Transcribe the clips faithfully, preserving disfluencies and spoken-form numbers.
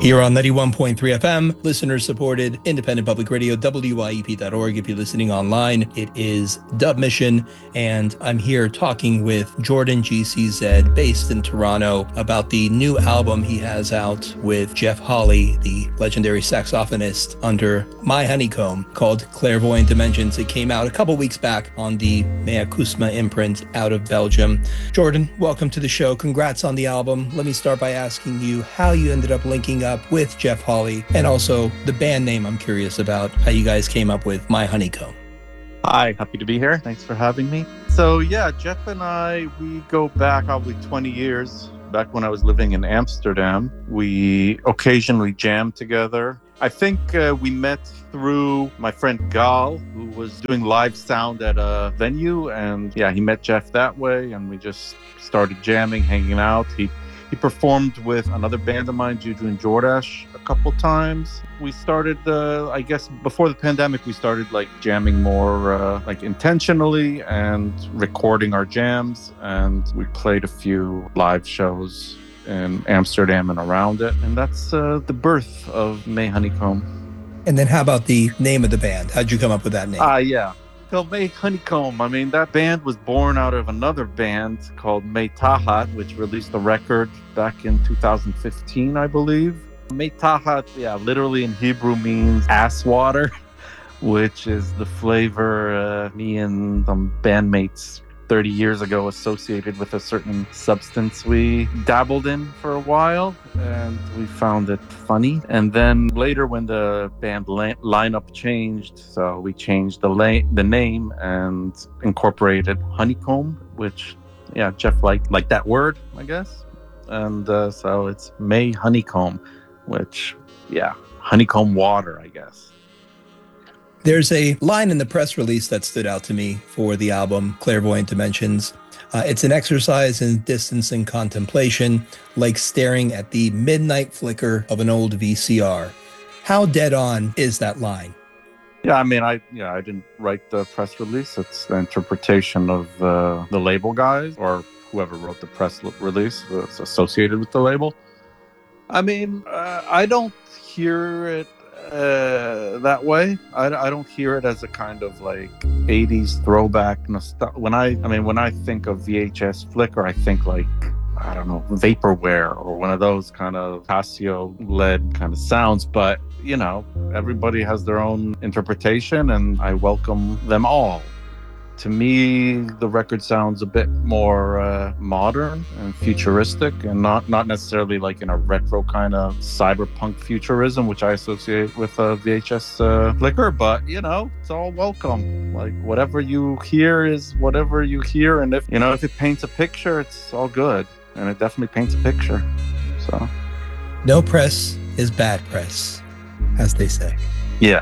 Here on ninety-one point three F M, listener-supported, independent public radio, W I E P dot org. If you're listening online, it is Dub Mission, and I'm here talking with Jordan G C Z, based in Toronto, about the new album he has out with Jeff Hawley, the legendary saxophonist, under My Honeycomb, called Clairvoyant Dimensions. It came out a couple weeks back on the Mea Kusma imprint out of Belgium. Jordan, welcome to the show. Congrats on the album. Let me start by asking you how you ended up linking up with Jeff Hawley, and also the band name. I'm curious about how you guys came up with My Honeycomb. Hi, happy to be here. Thanks for having me. So yeah, Jeff and I, we go back probably twenty years. Back when I was living in Amsterdam, we occasionally jammed together. I think uh, we met through my friend Gal, who was doing live sound at a venue, and yeah, he met Jeff that way, and we just started jamming, hanging out. He He performed with another band of mine, Juju and Jordash, a couple times. We started, uh, I guess, before the pandemic, we started like jamming more uh, like intentionally and recording our jams. And we played a few live shows in Amsterdam and around it. And that's uh, the birth of May Honeycomb. And then how about the name of the band? How'd you come up with that name? Ah, uh, yeah. So May Honeycomb, I mean, that band was born out of another band called May Tahat, which released a record back in two thousand fifteen, I believe. May Tahat, yeah, literally in Hebrew means ass water, which is the flavor uh, me and some bandmates thirty years ago associated with a certain substance we dabbled in for a while, and we found it funny. And then later when the band la- lineup changed, so we changed the la- the name and incorporated Honeycomb, which, yeah, Jeff liked, liked that word, I guess. And uh, so it's May Honeycomb, which, yeah, honeycomb water, I guess. There's a line in the press release that stood out to me for the album, Clairvoyant Dimensions. Uh, it's an exercise in distance and contemplation, like staring at the midnight flicker of an old V C R. How dead on is that line? Yeah, I mean, I yeah, I didn't write the press release. It's the interpretation of uh, the label guys, or whoever wrote the press release that's associated with the label. I mean, uh, I don't hear it Uh, that way. I, I don't hear it as a kind of like eighties throwback nostalgia. When I, I mean, when I think of V H S flicker, I think like, I don't know, vaporware or one of those kind of Casio-led kind of sounds. But, you know, everybody has their own interpretation, and I welcome them all. To me, the record sounds a bit more uh, modern and futuristic, and not, not necessarily like in a retro kind of cyberpunk futurism, which I associate with a V H S uh, flicker. But, you know, it's all welcome. Like, whatever you hear is whatever you hear. And if, you know, if it paints a picture, it's all good. And it definitely paints a picture. So, no press is bad press, as they say. Yeah.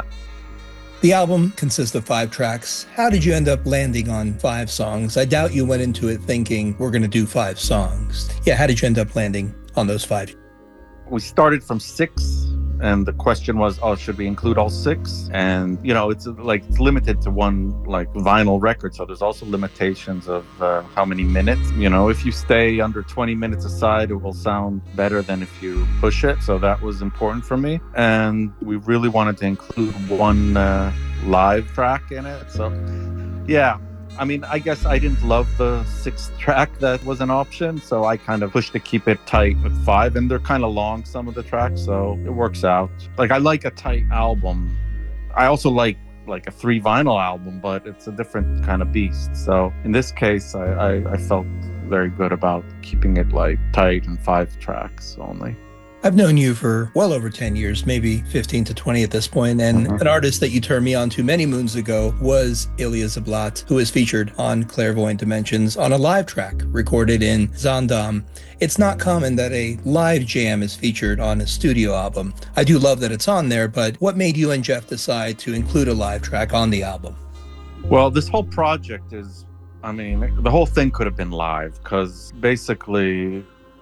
The album consists of five tracks. How did you end up landing on five songs? I doubt you went into it thinking we're going to do five songs. Yeah, how did you end up landing on those five? We started from six, and the question was, oh, should we include all six? And, you know, it's like it's limited to one like vinyl record, so there's also limitations of uh, how many minutes. You know, if you stay under twenty minutes aside, it will sound better than if you push it. So that was important for me. And we really wanted to include one uh, live track in it. So, yeah. I mean, I guess I didn't love the sixth track that was an option, so I kind of pushed to keep it tight with five, and they're kind of long, some of the tracks, so it works out. Like, I like a tight album. I also like like a three vinyl album, but it's a different kind of beast. So in this case, I, I, I felt very good about keeping it like tight and five tracks only. I've known you for well over ten years, maybe fifteen to twenty at this point, and mm-hmm. an artist that you turned me on to many moons ago was Ilya Zablat, who is featured on Clairvoyant Dimensions on a live track recorded in Zaandam. It's not common that a live jam is featured on a studio album. I do love that it's on there, but what made you and Jeff decide to include a live track on the album? Well, this whole project is, I mean, the whole thing could have been live, because basically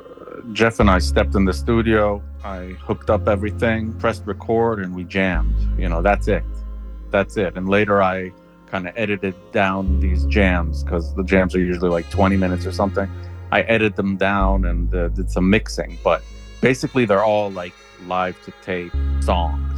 Jeff and I stepped in the studio, I hooked up everything, pressed record, and we jammed. You know, that's it. That's it. And later I kind of edited down these jams, because the jams are usually like twenty minutes or something. I edited them down and uh, did some mixing. But basically they're all like live to tape songs.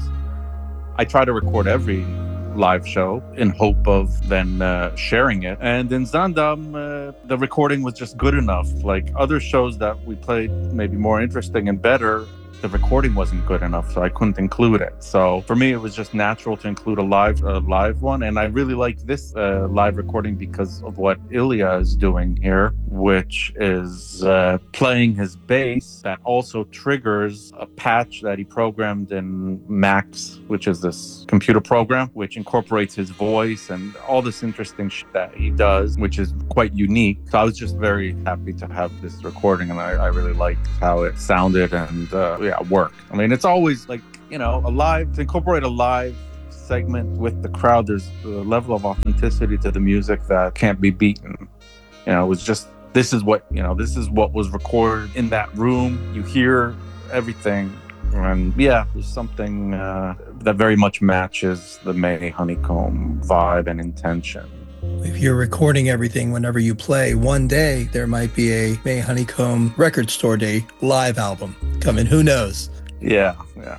I try to record every live show in hope of then uh, sharing it. And in Zaandam, uh, the recording was just good enough. Like other shows that we played, maybe more interesting and better, the recording wasn't good enough, so I couldn't include it. So for me, it was just natural to include a live a live one. And I really like this uh, live recording because of what Ilya is doing here, which is uh, playing his bass that also triggers a patch that he programmed in Max, which is this computer program, which incorporates his voice and all this interesting shit that he does, which is quite unique. So I was just very happy to have this recording, and I, I really liked how it sounded and uh, yeah, work. I mean, it's always like, you know, a live, to incorporate a live segment with the crowd, there's a level of authenticity to the music that can't be beaten. You know, it was just, this is what, you know, this is what was recorded in that room. You hear everything. And yeah, there's something uh, that very much matches the May Honeycomb vibe and intention. If you're recording everything whenever you play, one day there might be a May Honeycomb Record Store Day live album coming. Who knows? Yeah, yeah.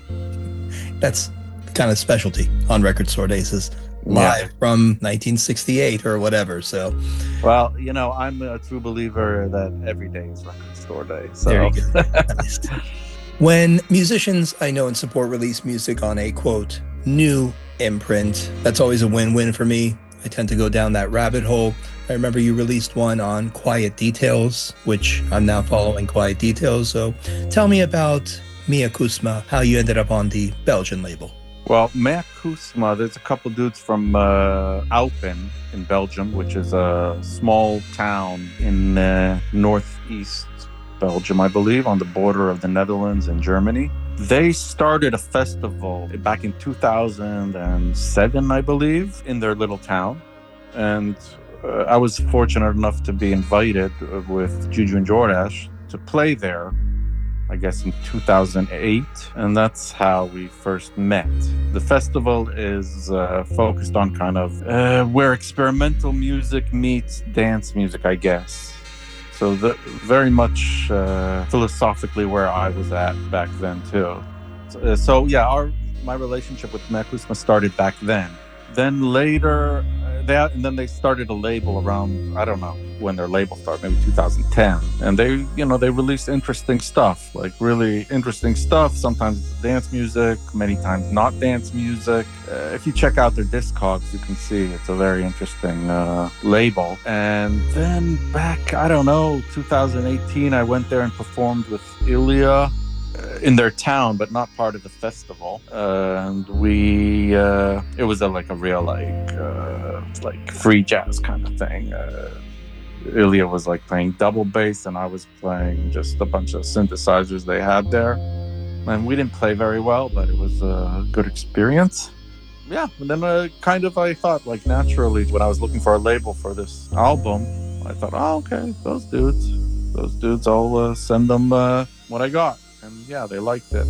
That's kind of specialty on Record Store Days, is live yeah. from nineteen sixty-eight or whatever. So, well, you know, I'm a true believer that every day is Record Store Day. So. There you go. Nice. When musicians I know and support release music on a, quote, new imprint, that's always a win-win for me. I tend to go down that rabbit hole. I remember you released one on Quiet Details, which I'm now following Quiet Details. So tell me about Mea Kusma, how you ended up on the Belgian label. Well, Mea Kusma, there's a couple dudes from uh, Alphen in Belgium, which is a small town in uh, northeast Belgium, I believe, on the border of the Netherlands and Germany. They started a festival back in two thousand seven, I believe, in their little town. And uh, I was fortunate enough to be invited with Juju and Jordash to play there, I guess in two thousand eight. And that's how we first met. The festival is uh, focused on kind of uh, where experimental music meets dance music, I guess. So the, very much uh, philosophically where I was at back then too. So, uh, so yeah, our my relationship with Mea Kusma started back then. Then later, uh, they and then they started a label around, I don't know when their label started, maybe two thousand ten. And they, you know, they released interesting stuff, like really interesting stuff. Sometimes dance music, many times not dance music. Uh, if you check out their Discogs, you can see it's a very interesting uh, label. And then back, I don't know, two thousand eighteen, I went there and performed with Ilya in their town, but not part of the festival. Uh, and we, uh, it was a, like a real like, uh, like free jazz kind of thing. Uh, Ilya was like playing double bass, and I was playing just a bunch of synthesizers they had there. And we didn't play very well, but it was a good experience. Yeah, and then uh, kind of I thought, like naturally, when I was looking for a label for this album, I thought, oh, okay, those dudes, those dudes, I'll uh, send them uh, what I got. And yeah, they liked it.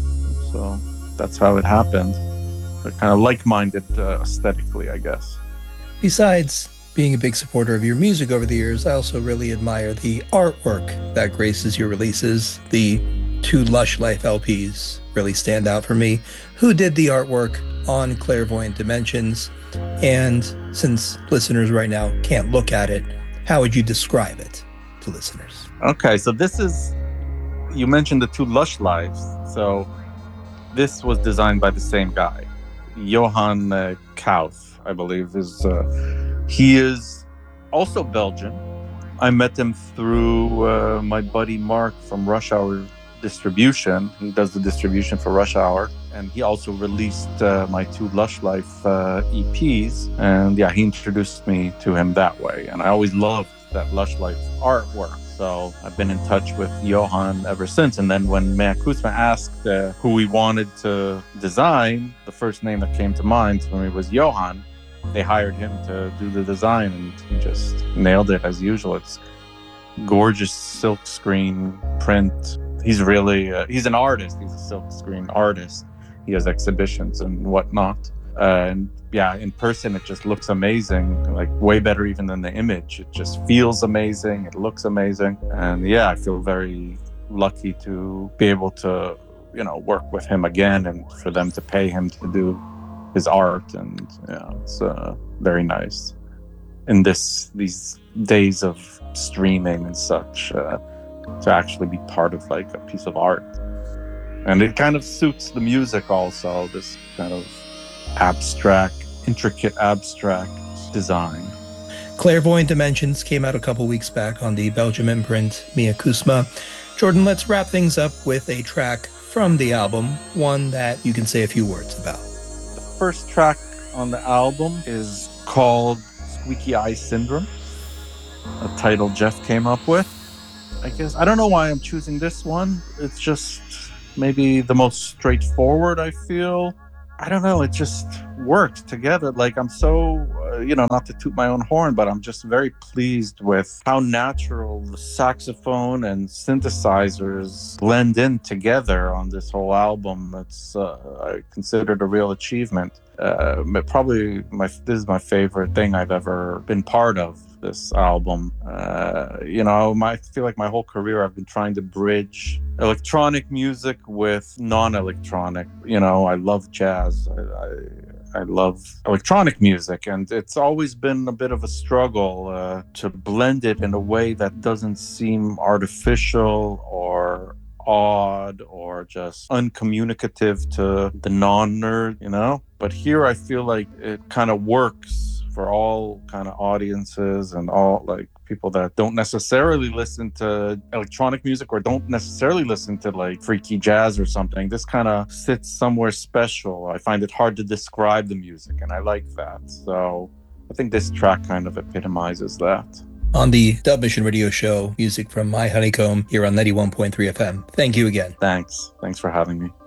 So that's how it happened. They're kind of like-minded uh, aesthetically, I guess. Besides being a big supporter of your music over the years, I also really admire the artwork that graces your releases. The two Lush Life L Ps really stand out for me. Who did the artwork on Clairvoyant Dimensions? And since listeners right now can't look at it, how would you describe it to listeners? Okay, so this is, you mentioned the two Lush Lives. So this was designed by the same guy, Johan uh, Kauth, I believe. is uh, He is also Belgian. I met him through uh, my buddy Mark from Rush Hour Distribution. He does the distribution for Rush Hour. And he also released uh, my two Lush Life uh, E Ps. And yeah, he introduced me to him that way. And I always loved that Lush Life artwork. So I've been in touch with Johan ever since. And then when Mea Kusma asked uh, who we wanted to design, the first name that came to mind for me was Johan. They hired him to do the design, and he just nailed it as usual. It's gorgeous silk screen print. He's really, uh, he's an artist. He's a silk screen artist. He has exhibitions and whatnot. Uh, and yeah, in person, it just looks amazing, like way better even than the image. It just feels amazing. It looks amazing. And yeah, I feel very lucky to be able to, you know, work with him again and for them to pay him to do his art. And yeah, it's uh, very nice in this these days of streaming and such, uh, to actually be part of like a piece of art. And it kind of suits the music also, this kind of abstract, intricate abstract design. Clairvoyant Dimensions came out a couple weeks back on the Belgium imprint Mia Kusma. Jordan, let's wrap things up with a track from the album, one that you can say a few words about. The first track on the album is called Squeaky Eye Syndrome, a title Jeff came up with. I guess, I don't know why I'm choosing this one. It's just maybe the most straightforward, I feel. I don't know, it just worked together. Like, I'm so, uh, you know, not to toot my own horn, but I'm just very pleased with how natural the saxophone and synthesizers blend in together on this whole album. It's, uh, I consider it a real achievement. Uh, probably my this is my favorite thing I've ever been part of, this album. Uh, you know, my, I feel like my whole career I've been trying to bridge electronic music with non-electronic. You know, I love jazz. I, I, I love electronic music, and it's always been a bit of a struggle uh, to blend it in a way that doesn't seem artificial or odd or just uncommunicative to the non-nerd, you know? But here I feel like it kind of works for all kind of audiences and all like people that don't necessarily listen to electronic music or don't necessarily listen to like freaky jazz or something. This kind of sits somewhere special. I find it hard to describe the music, and I like that. So I think this track kind of epitomizes that. On the Dub Mission Radio Show, music from My Honeycomb here on ninety-one point three F M. Thank you again. Thanks. Thanks for having me.